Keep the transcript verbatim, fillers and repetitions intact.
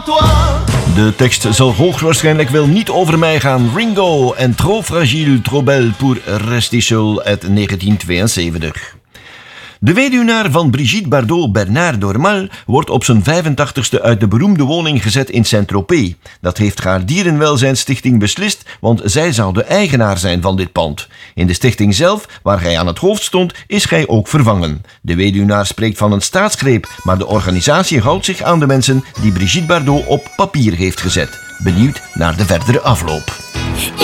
De tekst zal hoogstwaarschijnlijk wel niet over mij gaan. Ringo en Trop fragile, trop belle pour rester seul uit negentien tweeënzeventig. De weduwnaar van Brigitte Bardot, Bernard Dormal, wordt op zijn vijfentachtigste uit de beroemde woning gezet in Saint-Tropez. Dat heeft haar dierenwelzijnsstichting beslist, want zij zou de eigenaar zijn van dit pand. In de stichting zelf, waar hij aan het hoofd stond, is hij ook vervangen. De weduwnaar spreekt van een staatsgreep, maar de organisatie houdt zich aan de mensen die Brigitte Bardot op papier heeft gezet. Benieuwd naar de verdere afloop.